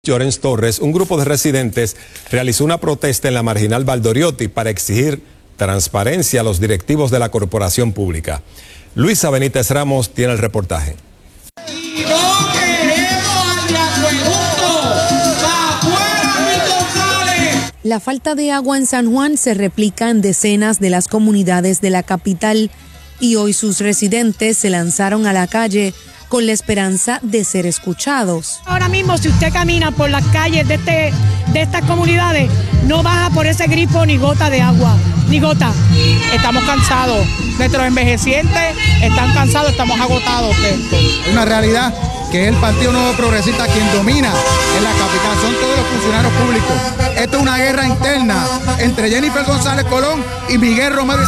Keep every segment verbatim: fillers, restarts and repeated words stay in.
Llorens Torres, un grupo de residentes realizó una protesta en la marginal Valdoriotti para exigir transparencia a los directivos de la corporación pública. Luisa Benítez Ramos tiene el reportaje. Y no queremos al acueducto, afuera Luis González. La falta de agua en San Juan se replica en decenas de las comunidades de la capital y hoy sus residentes se lanzaron a la calle con la esperanza de ser escuchados. Ahora mismo, si usted camina por las calles de, este, de estas comunidades, no baja por ese grifo ni gota de agua, ni gota. Estamos cansados, nuestros envejecientes están cansados, estamos agotados de esto. Es una realidad que es el Partido Nuevo Progresista quien domina en la capital, son todos los funcionarios públicos. Esto es una guerra interna entre Jennifer González Colón y Miguel Romero.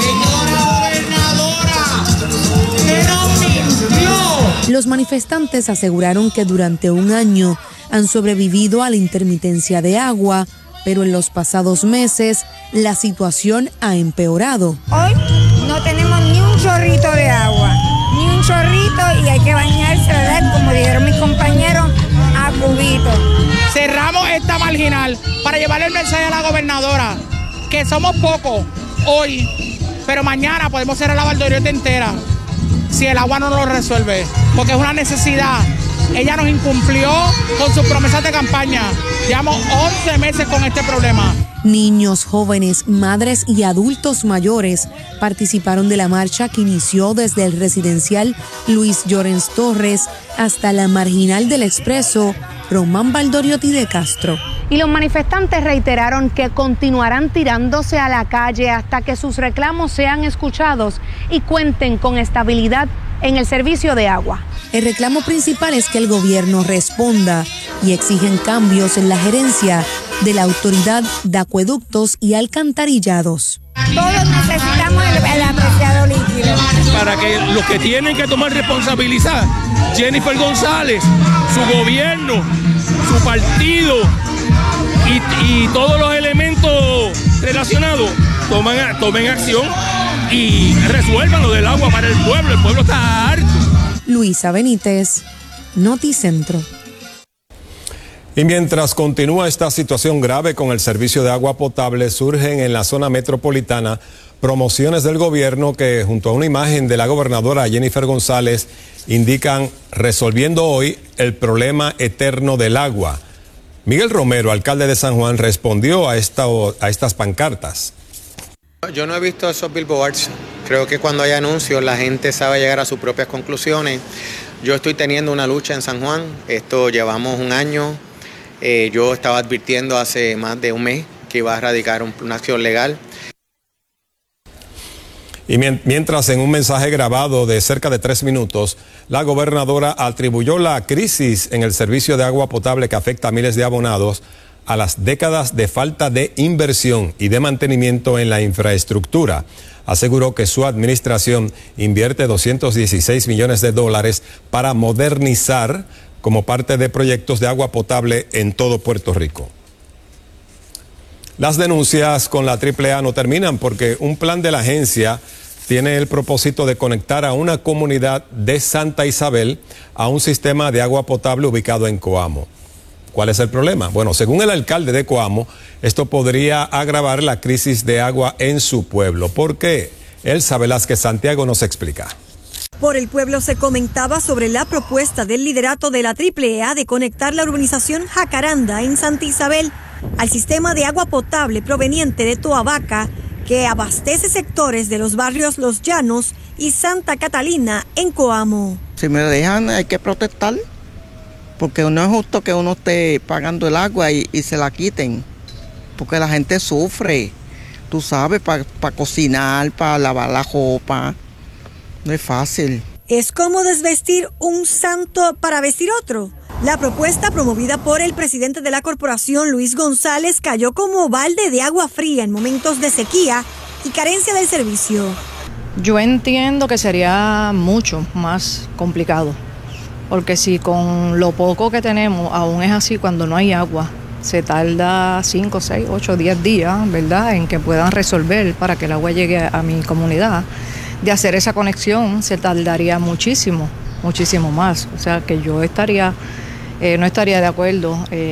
Señora gobernadora, que nos mintió. Los manifestantes aseguraron que durante un año han sobrevivido a la intermitencia de agua, pero en los pasados meses la situación ha empeorado. Hoy no tenemos ni un chorrito de agua, ni un chorrito, y hay que bañarse, ¿verdad? Como dijeron mis compañeros, a cubito. Cerramos esta marginal para llevarle el mensaje a la gobernadora, que somos pocos hoy, pero mañana podemos cerrar la Valdoriotti entera si el agua no lo resuelve, porque es una necesidad. Ella nos incumplió con sus promesas de campaña. Llevamos once meses con este problema. Niños, jóvenes, madres y adultos mayores participaron de la marcha que inició desde el residencial Luis Llorens Torres hasta la marginal del Expreso Román Valdoriotti de Castro. Y los manifestantes reiteraron que continuarán tirándose a la calle hasta que sus reclamos sean escuchados y cuenten con estabilidad en el servicio de agua. El reclamo principal es que el gobierno responda y exigen cambios en la gerencia de la Autoridad de Acueductos y Alcantarillados. Todos necesitamos el, el apreciado líquido. Para que los que tienen que tomar responsabilidad, Jennifer González, su gobierno, su partido y, y todos los elementos relacionados tomen, tomen acción y resuelvan lo del agua para el pueblo. El pueblo está harto. Luisa Benítez, Noticentro. Y mientras continúa esta situación grave con el servicio de agua potable, surgen en la zona metropolitana promociones del gobierno que, junto a una imagen de la gobernadora Jennifer González, indican resolviendo hoy el problema eterno del agua. Miguel Romero, alcalde de San Juan, respondió a, esta, a estas pancartas. Yo no he visto esos billboards. Creo que cuando hay anuncios la gente sabe llegar a sus propias conclusiones. Yo estoy teniendo una lucha en San Juan. Esto llevamos un año. Eh, yo estaba advirtiendo hace más de un mes que iba a radicar un, una acción legal. Y mientras, en un mensaje grabado de cerca de tres minutos, la gobernadora atribuyó la crisis en el servicio de agua potable que afecta a miles de abonados a las décadas de falta de inversión y de mantenimiento en la infraestructura. Aseguró que su administración invierte doscientos dieciséis millones de dólares para modernizar como parte de proyectos de agua potable en todo Puerto Rico. Las denuncias con la triple A no terminan porque un plan de la agencia tiene el propósito de conectar a una comunidad de Santa Isabel a un sistema de agua potable ubicado en Coamo. ¿Cuál es el problema? Bueno, según el alcalde de Coamo, esto podría agravar la crisis de agua en su pueblo. ¿Por qué? Elsa Velázquez Santiago nos explica. Por el pueblo se comentaba sobre la propuesta del liderato de la triple A de conectar la urbanización Jacaranda en Santa Isabel al sistema de agua potable proveniente de Toabaca, que abastece sectores de los barrios Los Llanos y Santa Catalina en Coamo. Si me dejan, hay que protestar, porque no es justo que uno esté pagando el agua y, y se la quiten, porque la gente sufre, tú sabes, para pa cocinar, para lavar la ropa, no es fácil. Es como desvestir un santo para vestir otro. La propuesta promovida por el presidente de la corporación, Luis González, cayó como balde de agua fría en momentos de sequía y carencia del servicio. Yo entiendo que sería mucho más complicado, porque si con lo poco que tenemos aún es así, cuando no hay agua, se tarda cinco, seis, ocho, diez días, ¿verdad?, en que puedan resolver para que el agua llegue a mi comunidad. De hacer esa conexión se tardaría muchísimo, muchísimo más. O sea que yo estaría eh, no estaría de acuerdo. Eh,